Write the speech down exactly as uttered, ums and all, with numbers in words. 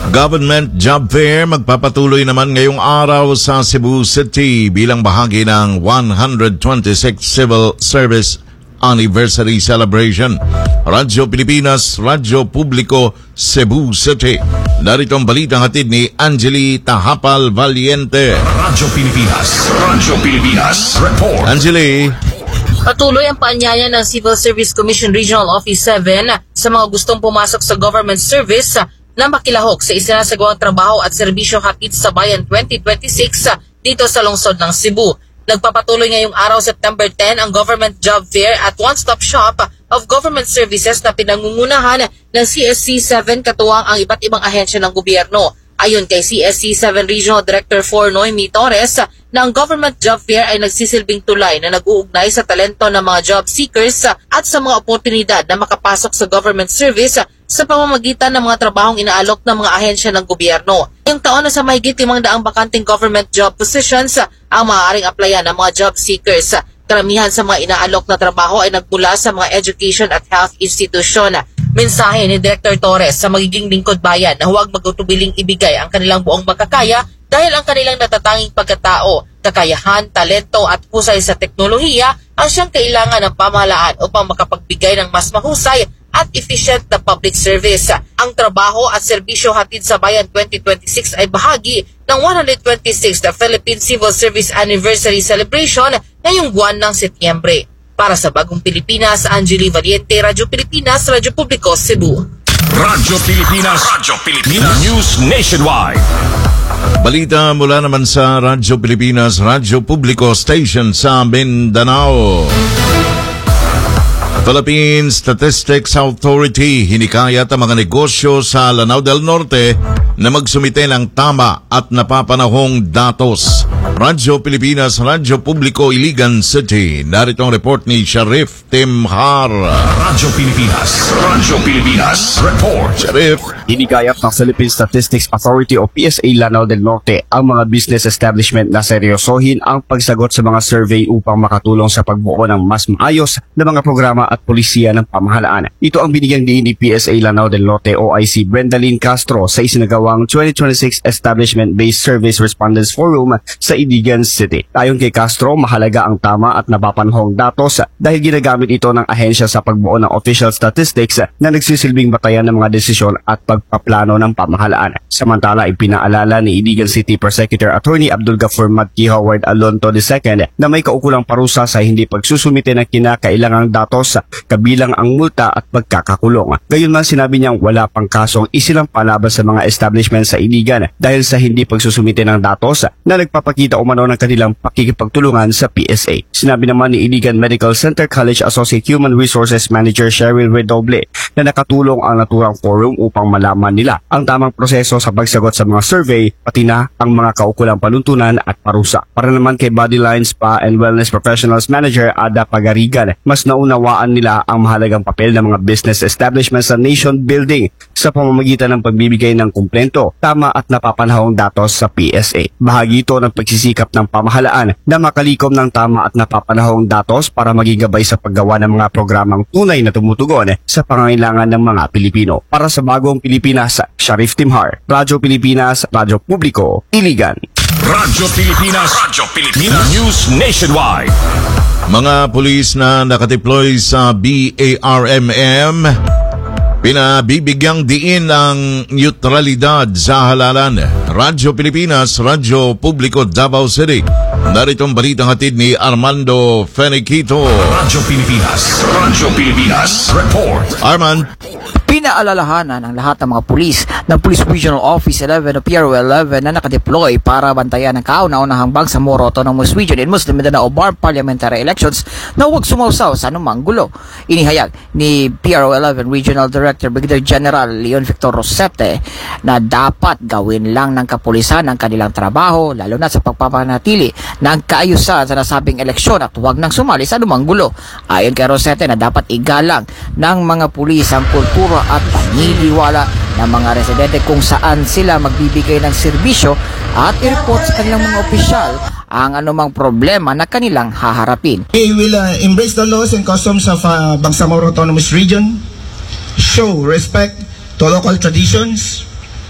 Government Job Fair magpapatuloy naman ngayong araw sa Cebu City bilang bahagi ng one hundred twenty-sixth Civil Service Anniversary Celebration. Radyo Pilipinas, Radyo Publiko, Cebu City. Narito ang balitang hatid ni Angeli Tahapal Valiente. Radyo Pilipinas, Radyo Pilipinas, Report. Angeli. Patuloy ang paanyaya ng Civil Service Commission Regional Office seven sa mga gustong pumasok sa government service na makilahok sa isinasagawang trabaho at serbisyo hatid sa bayan twenty twenty-six dito sa lungsod ng Cebu. Nagpapatuloy ngayong araw September tenth ang Government Job Fair at one-stop shop of government services na pinangungunahan ng C S C seven katuwang ang iba't ibang ahensya ng gobyerno. Ayon kay C S C seven Regional Director four Noemi Torres, na ang Government Job Fair ay nagsisilbing tulay na nag-uugnay sa talento ng mga job seekers at sa mga oportunidad na makapasok sa government service sa pamamagitan ng mga trabahong inaalok ng mga ahensya ng gobyerno. Ngayong taon na sa mahigit limang daang bakanting government job positions ang maaaring applyan ng mga job seekers. Karamihan sa mga inaalok na trabaho ay nagmula sa mga education at health institution. Mensahe ni Director Torres sa magiging lingkod bayan na huwag magtutubiling ibigay ang kanilang buong magkakaya dahil ang kanilang natatanging pagkatao, kakayahan, talento at husay sa teknolohiya ang siyang kailangan ng pamahalaan upang makapagbigay ng mas mahusay at efficient na public service. Ang trabaho at serbisyo hatid sa bayan twenty twenty-six ay bahagi ng one hundred twenty-sixth Philippine Civil Service Anniversary Celebration ngayong buwan ng Setyembre. Para sa Bagong Pilipinas, Angeli Valiente, Radyo Pilipinas, Radyo Publiko, Cebu. Radyo Pilipinas, Radyo Pilipinas, News Nationwide. Balita mula naman sa Radyo Pilipinas, Radyo Publiko Station sa Mindanao. Philippine Statistics Authority hinikayat ang mga negosyo sa Lanao del Norte na magsumite ng tama at napapanahong datos. Radyo Pilipinas, Radyo Publiko, Iligan City. Narito ang report ni Sharif Timhar. Radyo Pilipinas, Radyo Pilipinas, Report. Sharif. Hinikayat ng Philippine Statistics Authority o P S A Lanao del Norte ang mga business establishment na seryosohin ang pagsagot sa mga survey upang makatulong sa pagbuo ng mas maayos na mga programa at polisiya ng pamahalaan. Ito ang binigyang diin ni P S A Lanao del Norte o I C Brendalyn Castro sa isinagawang twenty twenty-six Establishment-Based Service Respondents Forum sa Iligan City. Ayon kay Castro, mahalaga ang tama at napapanahong datos dahil ginagamit ito ng ahensya sa pagbuo ng official statistics na nagsisilbing batayan ng mga desisyon at pagpaplano ng pamahalaan. Samantala, ipinaalala ni Iligan City Prosecutor Attorney Abdul Gafur Matki Howard Alonto the second na may kaukulang parusa sa hindi pagsusumite ng kinakailangang datos kabilang ang multa at pagkakakulong. Gayunman, sinabi niyang wala pang kasong isilampalaban sa mga establishment sa Iligan dahil sa hindi pagsusumite ng datos na nagpapakita umano ng kanilang pakikipagtulungan sa P S A. Sinabi naman ni Iligan Medical Center College Associate Human Resources Manager Cheryl Redoble na nakatulong ang naturang forum upang malaman nila ang tamang proseso sa pagsagot sa mga survey pati na ang mga kaukulang panuntunan at parusa. Para naman kay Bodyline Spa and Wellness Professionals Manager Ada Pagarigan, mas naunawaan nila ang mahalagang papel ng mga business establishments sa nation building sa pamamagitan ng pagbibigay ng kumplento, tama at napapanahong datos sa P S A. Bahagi ito ng pagsisikap ng pamahalaan na makalikom ng tama at napapanahong datos para maging gabay sa paggawa ng mga programang tunay na tumutugon sa pangangailangan ng mga Pilipino. Para sa Bagong Pilipinas, Sharif Timhar, Radyo Pilipinas, Radyo Publiko, Iligan. Radyo Pilipinas, Radyo Pilipinas, News Nationwide. Mga pulis na nakadeploy sa B A R M M pinabibigyang diin ng neutralidad sa halalan. Radyo Pilipinas, Radyo Publiko, Davao City. Narito ang balitang hatid ni Armando Feniquito. Radyo Pilipinas, Radyo Pilipinas, Report. Armand. Pinaalalahanan ng lahat ng mga pulis ng Police Regional Office eleven o P R O eleven na nakadeploy para bantayan ang kauna-unahang Bangsamoro Autonomous Region in Muslim Mindanao Bar Parliamentary Elections na huwag sumawsaw sa anumang gulo. Inihayag ni P R O eleven Regional Director Brigadier General Leon Victor Rosete na dapat gawin lang ng kapulisan ang kanilang trabaho lalo na sa pagpapanatili ng kaayusan sa nasabing eleksyon at huwag nang sumali sa anumang gulo. Ayon kay Rosete na dapat igalang ng mga pulis ang kultura at paniniwala ng mga residente kung saan sila magbibigay ng serbisyo at i-report sa kanilang mga opisyal ang anumang problema na kanilang haharapin. We will uh, embrace the laws and customs of uh, Bangsamoro Autonomous Region, show respect to local traditions,